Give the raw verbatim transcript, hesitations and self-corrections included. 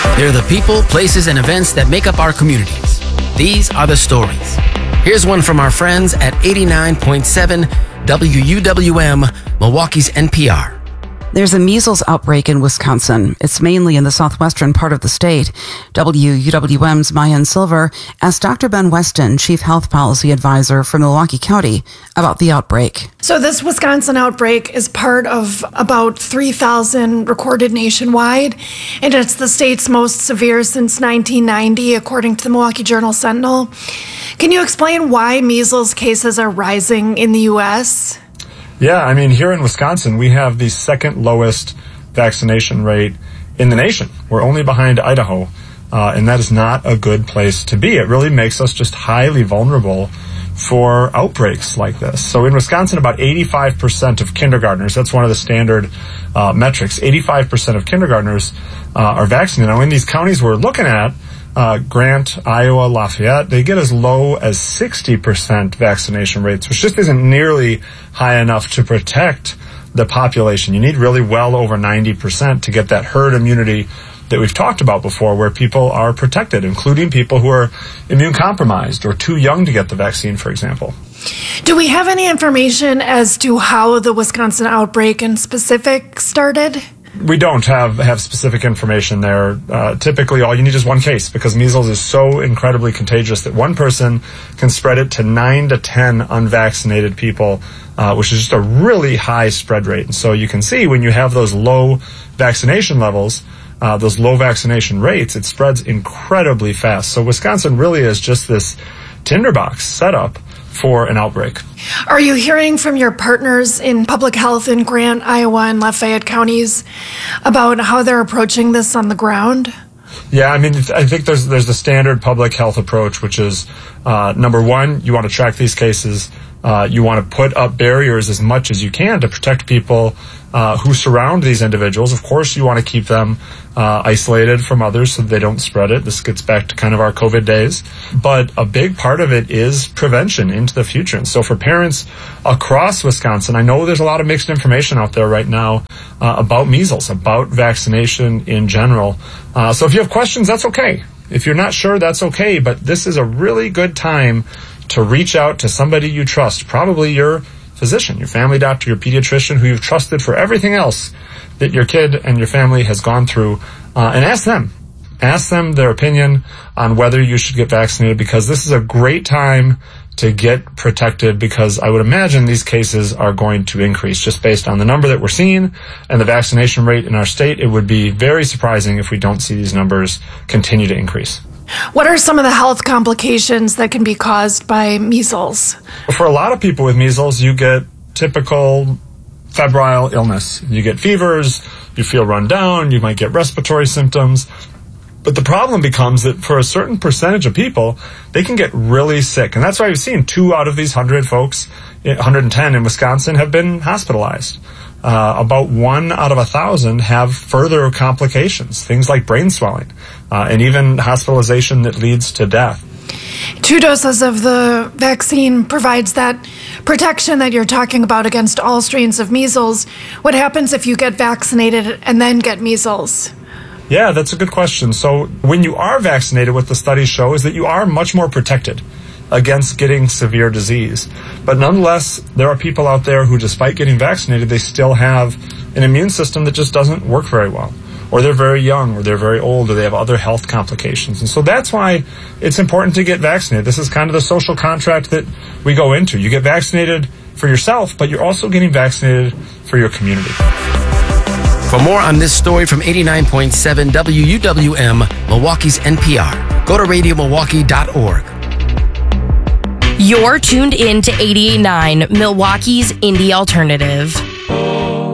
They're the people, places, and events that make up our communities. These are the stories. Here's one from our friends at eighty-nine point seven W U W M, Milwaukee's N P R. There's a measles outbreak in Wisconsin. It's mainly in the southwestern part of the state. W U W M's Mayan Silver asked Doctor Ben Weston, Chief Health Policy Advisor for Milwaukee County, about the outbreak. So this Wisconsin outbreak is part of about three thousand recorded nationwide, and it's the state's most severe since nineteen ninety, according to the Milwaukee Journal Sentinel. Can you explain why measles cases are rising in the U S? Yeah, I mean, here in Wisconsin, we have the second lowest vaccination rate in the nation. We're only behind Idaho, uh, and that is not a good place to be. It really makes us just highly vulnerable for outbreaks like this. So in Wisconsin, about eighty-five percent of kindergartners, that's one of the standard uh, metrics, eighty-five percent of kindergartners uh, are vaccinated. Now, in these counties we're looking at, Uh, Grant, Iowa, Lafayette, they get as low as sixty percent vaccination rates, which just isn't nearly high enough to protect the population. You need really well over ninety percent to get that herd immunity that we've talked about before, where people are protected, including people who are immune compromised or too young to get the vaccine, for example. Do we have any information as to how the Wisconsin outbreak in specific started? We don't have, have specific information there. Uh, typically, all you need is one case, because measles is so incredibly contagious that one person can spread it to nine to ten unvaccinated people, uh, which is just a really high spread rate. And so you can see when you have those low vaccination levels, uh, those low vaccination rates, it spreads incredibly fast. So Wisconsin really is just this tinderbox setup for an outbreak. Are you hearing from your partners in public health in Grant, Iowa, and Lafayette counties about how they're approaching this on the ground? Yeah, I mean, I think there's there's the standard public health approach, which is uh, number one, you want to track these cases. Uh, you want to put up barriers as much as you can to protect people uh, who surround these individuals. Of course, you want to keep them uh, isolated from others so that they don't spread it. This gets back to kind of our COVID days. But a big part of it is prevention into the future. And so for parents across Wisconsin, I know there's a lot of mixed information out there right now uh, about measles, about vaccination in general. Uh, so if you have questions, that's okay. If you're not sure, that's okay. But this is a really good time to reach out to somebody you trust, probably your physician, your family doctor, your pediatrician, who you've trusted for everything else that your kid and your family has gone through, uh, and ask them. Ask them their opinion on whether you should get vaccinated, because this is a great time to get protected, because I would imagine these cases are going to increase just based on the number that we're seeing and the vaccination rate in our state. It would be very surprising if we don't see these numbers continue to increase. What are some of the health complications that can be caused by measles? For a lot of people with measles, you get typical febrile illness. You get fevers, you feel run down, you might get respiratory symptoms. But the problem becomes that for a certain percentage of people, they can get really sick. And that's why we've seen two out of these one hundred folks, one hundred ten in Wisconsin, have been hospitalized. Uh, about one out of a thousand have further complications, things like brain swelling, uh, and even hospitalization that leads to death. Two doses of the vaccine provides that protection that you're talking about against all strains of measles. What happens if you get vaccinated and then get measles? Yeah, that's a good question. So when you are vaccinated, what the studies show is that you are much more protected against getting severe disease. But nonetheless, there are people out there who, despite getting vaccinated, they still have an immune system that just doesn't work very well. Or they're very young, or they're very old, or they have other health complications. And so that's why it's important to get vaccinated. This is kind of the social contract that we go into. You get vaccinated for yourself, but you're also getting vaccinated for your community. For more on this story from eighty-nine point seven W U W M, Milwaukee's N P R, go to radio milwaukee dot org. You're tuned in to eighty-eight point nine, Milwaukee's Indie Alternative.